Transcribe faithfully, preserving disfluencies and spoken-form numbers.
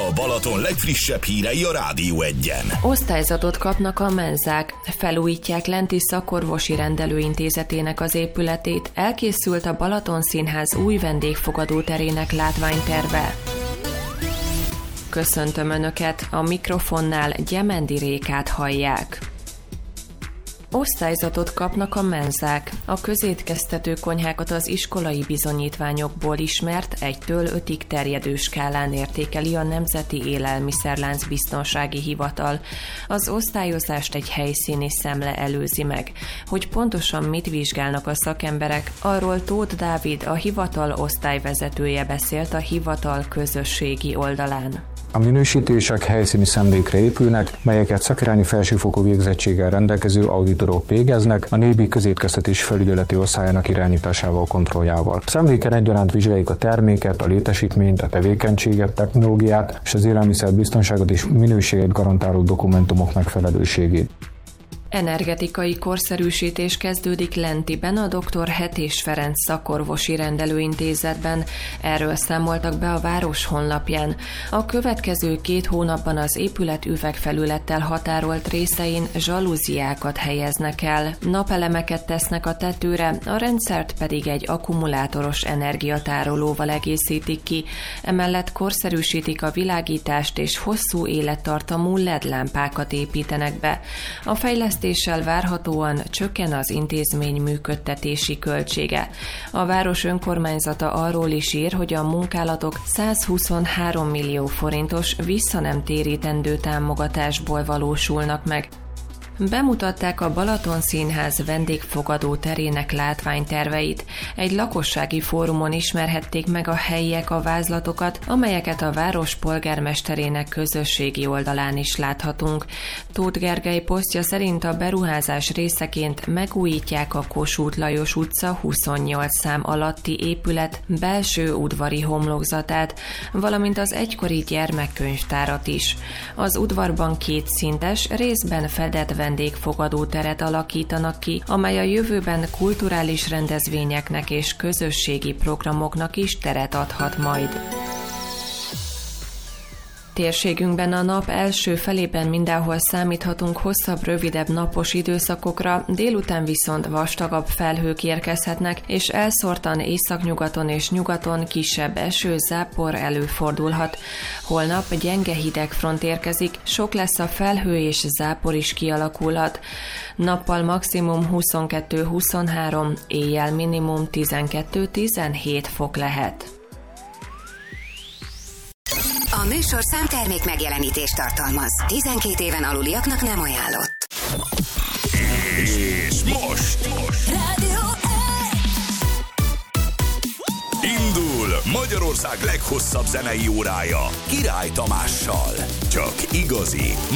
A Balaton legfrissebb hírei a Rádió Egyen. Osztályzatot kapnak a menzák, felújítják Lenti Szakorvosi Rendelőintézetének az épületét, elkészült a Balaton Színház új vendégfogadó terének látványterve. Köszöntöm Önöket, a mikrofonnál Gyemendi Rékát hallják. Osztályzatot kapnak a menzák. A közétkeztető konyhákat az iskolai bizonyítványokból ismert egytől ötig terjedő skálán értékeli a Nemzeti Élelmiszerlánc Biztonsági Hivatal. Az osztályozást egy helyszíni szemle előzi meg. Hogy pontosan mit vizsgálnak a szakemberek, arról Tóth Dávid, a hivatal osztályvezetője beszélt a hivatal közösségi oldalán. A minősítések helyszíni szemlékre épülnek, melyeket szakirányi felsőfokú végzettséggel rendelkező auditorok végeznek a nébi közétkeztetés felügyeleti osztályának irányításával, kontrolljával. A szemléken egyaránt vizsgáljuk a terméket, a létesítményt, a tevékenységet, technológiát és az élelmiszerbiztonságot és minőséget garantáló dokumentumok megfelelőségét. Energetikai korszerűsítés kezdődik Lentiben, a doktor Hetés Ferenc Szakorvosi Rendelőintézetben. Erről számoltak be a város honlapján. A következő két hónapban az épület üvegfelülettel határolt részein zsalúziákat helyeznek el, napelemeket tesznek a tetőre, a rendszert pedig egy akkumulátoros energiatárolóval egészítik ki. Emellett korszerűsítik a világítást és hosszú élettartamú el é dé lámpákat építenek be. A fejlesztés Fejlesztéssel várhatóan csökken az intézmény működtetési költsége. A város önkormányzata arról is ír, hogy a munkálatok százhuszonhárom millió forintos visszanemtérítendő támogatásból valósulnak meg. Bemutatták a Balaton Színház vendégfogadó terének látványterveit. Egy lakossági fórumon ismerhették meg a helyiek a vázlatokat, amelyeket a város polgármesterének közösségi oldalán is láthatunk. Tóth Gergely posztja szerint a beruházás részeként megújítják a Kossuth Lajos utca huszonnyolc szám alatti épület belső udvari homlokzatát, valamint az egykori gyermekkönyvtárat is. Az udvarban kétszintes, részben fedett vendégfogadó teret alakítanak ki, amely a jövőben kulturális rendezvényeknek és közösségi programoknak is teret adhat majd. Térségünkben a nap első felében mindenhol számíthatunk hosszabb, rövidebb napos időszakokra, délután viszont vastagabb felhők érkezhetnek, és elszórtan északnyugaton és nyugaton kisebb eső, zápor előfordulhat. Holnap gyenge hidegfront érkezik, sok lesz a felhő és zápor is kialakulhat. Nappal maximum huszonkettő-huszonhárom, éjjel minimum tizenkettő-tizenhét fok lehet. A műsorszám termék megjelenítést tartalmaz. tizenkét éven aluliaknak nem ajánlott. És most, most. Rádió Indul Magyarország leghosszabb zenei órája Király Tamással. Csak igazi,